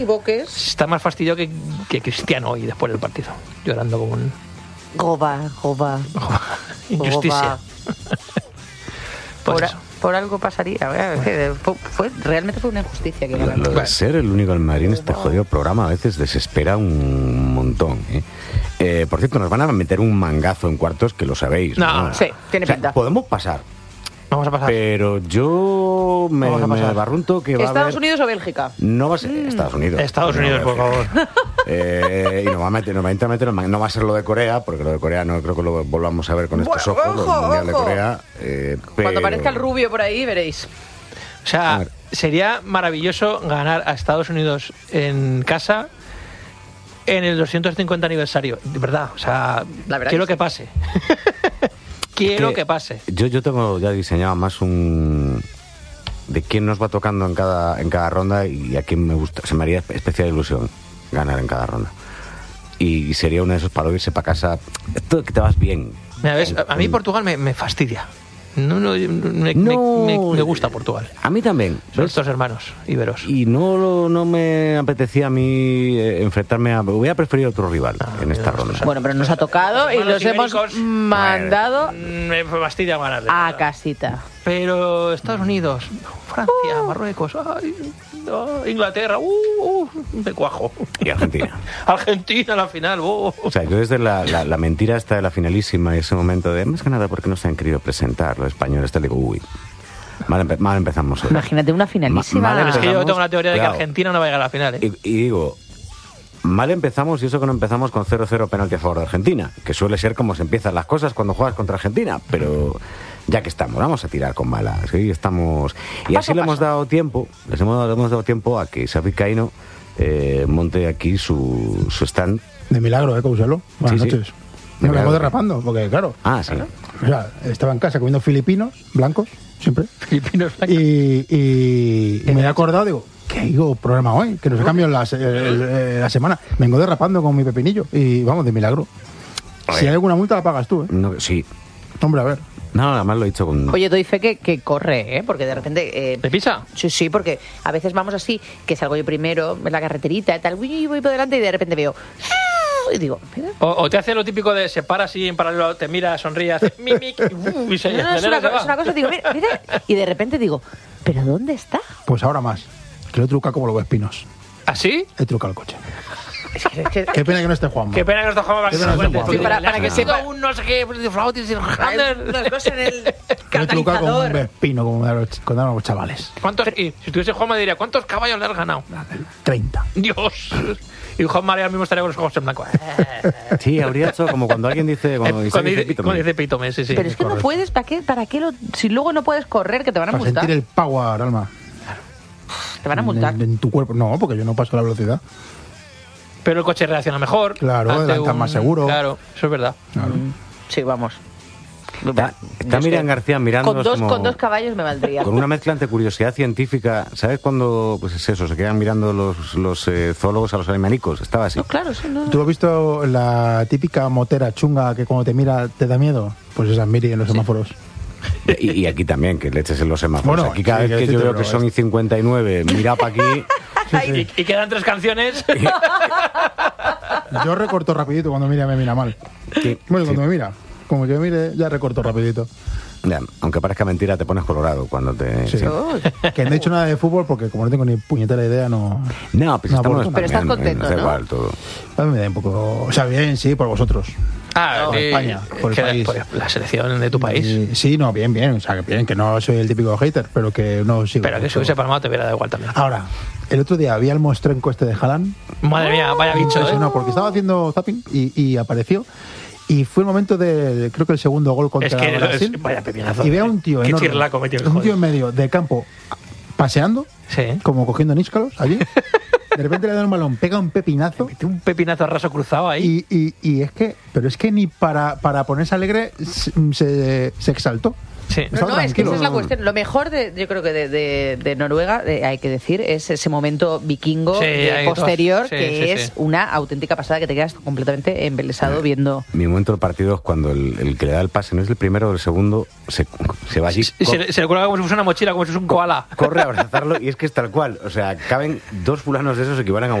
equivoques. Está más fastidiado que Cristiano hoy después del partido, llorando como un... Goba. Injusticia. Pues Por algo pasaría. Realmente fue una injusticia que Lo de ser el único en Madrid en este jodido programa a veces desespera un montón. Por cierto, nos van a meter un mangazo en cuartos, que lo sabéis. No. Sí, tiene pinta. Podemos pasar. Vamos a pasar. Pero yo me barrunto que va a haber... ¿Estados Unidos o Bélgica? No va a ser Estados Unidos. Estados Unidos, por favor. Y nos va a meter, no va a ser lo de Corea, porque lo de Corea no creo que lo volvamos a ver con estos ojos, el Mundial de Corea. Cuando aparezca el rubio por ahí, veréis. O sea, sería maravilloso ganar a Estados Unidos en casa en el 250 aniversario. De verdad, o sea, quiero que pase. Quiero que pase. Yo tengo ya diseñado más de quién nos va tocando en cada ronda y a quién me gusta. Se me haría especial ilusión ganar en cada ronda. Y sería uno de esos para irse para casa. Esto que te vas bien. Mira, ¿ves? A mí Portugal me fastidia. Me gusta Portugal. A mí también. Son estos hermanos íberos. Y no me apetecía a mí enfrentarme a... Hubiera preferido otro rival en esta ronda. Bueno, pero nos ha tocado y los hemos mandado me fastidia ganarle. a casita. Pero Estados Unidos, Francia, Marruecos, Inglaterra, me cuajo. Y Argentina. Argentina, la final. O sea, yo desde la mentira hasta de la finalísima y ese momento de, más que nada, porque no se han querido presentar los españoles, te digo, mal empezamos. Imagínate una finalísima. Es que yo tengo la teoría de que Argentina no va a llegar a la final. Y digo, mal empezamos, y eso que no empezamos con 0-0 penalti a favor de Argentina, que suele ser como se empiezan las cosas cuando juegas contra Argentina, pero ya que estamos, vamos a tirar con balas, ¿sí? Estamos... Y así le hemos dado tiempo, les hemos dado tiempo a que Xavi Caino monte aquí su stand. De milagro, Causelo. Buenas noches. Sí. Me vengo derrapando, porque claro. Sí. O sea, estaba en casa comiendo filipinos blancos, siempre. Filipinos blancos. Y me he acordado, digo, ¿qué digo programa hoy? Que nos ha cambiado la semana. Vengo derrapando con mi pepinillo y vamos, de milagro. Si hay alguna multa la pagas tú, ¿eh? No, sí. Hombre, a ver. No, además lo he dicho con... Oye, doy fe que corre, ¿eh? Porque de repente... ¿De pisa? Sí, porque a veces vamos así, que salgo yo primero en la carreterita y tal, voy por delante y de repente veo... Y digo... Mira. O te hace lo típico de se para así en paralelo, te mira, sonríe, hace mimic y se No, es una cosa, digo, mira, y de repente digo, ¿pero dónde está? Pues ahora más. Que lo truca como los Vespinos. ¿Así? He trucado el coche. Es que Qué pena que no esté Juanma. Qué pena que no está Juanma. Para que sepa un no sé qué, flautis y una cosa en el He trucado como un catalizador. Vespino, como cuando éramos chavales. Y si tuviese Juanma diría, ¿cuántos caballos le has ganado? 30. Dios. Y Juanma ahora mismo estaría con los ojos en blanco. Sí, habría hecho como cuando alguien dice... Cuando dice pítome, sí. Pero es que no puedes, ¿para qué si luego no puedes correr, que te van a Para multar? sentir el power, Alma. Te van a multar. En tu cuerpo. No, porque yo no paso la velocidad. Pero el coche reacciona mejor. Claro, adelantas más seguro. Claro, eso es verdad. Claro. Sí, vamos. Está Miriam García mirándonos con dos caballos me valdría. con una mezcla entre curiosidad científica. ¿Sabes cuando, pues es eso, se quedan mirando los zoólogos a los animalicos? Estaba así. No, claro, sí, no. ¿Tú has visto la típica motera chunga que cuando te mira te da miedo? Pues esa Miri en los semáforos. Y aquí también, que le eches en los semáforos. Bueno, aquí cada sí, vez que yo veo que son 59, mira para aquí... Y quedan 3 canciones. Yo recorto rapidito cuando Miriam me mira mal. Sí, Bueno, sí. cuando me mira. Como que me mire, ya recorto rapidito. Ya, aunque parezca mentira, te pones colorado cuando te... Sí. Que no he hecho nada de fútbol porque como no tengo ni puñetera idea, no... No, pues No, estamos... pero estás contento, nos da ¿no? igual todo. A mí me da un poco... O sea, bien, sí, por vosotros. Por España, por el país. La selección de tu país. Sí, no, bien. O sea, que bien, que no soy el típico hater, pero que no sigo. Pero que si hubiese palmado te hubiera dado igual también. Ahora, el otro día había el mostrenco este de Haaland. Madre mía, vaya bicho, ¿eh? No, porque estaba haciendo zapping y apareció. Y fue el momento de, creo que el segundo gol contra Brasil. Vaya pepinazo. Y veo a un tío Qué enorme, chirlaco metió el un tío joder. en medio de campo paseando, Sí. como cogiendo níscalos allí. De repente le da un balón, pega un pepinazo. Mete un pepinazo raso cruzado ahí. Y es que, pero es que ni para ponerse alegre se exaltó. Sí. No, es que esa es la cuestión. Lo mejor, yo creo que de Noruega, hay que decir, es ese momento vikingo posterior, que es una auténtica pasada, que te quedas completamente embelesado viendo. Mi momento del partido es cuando el que le da el pase, no es el primero o el segundo, se va allí. Se le cuelga como si fuese una mochila, como si fuese un koala. Corre a abrazarlo y es que es tal cual. O sea, caben 2 fulanos de esos, equivalen a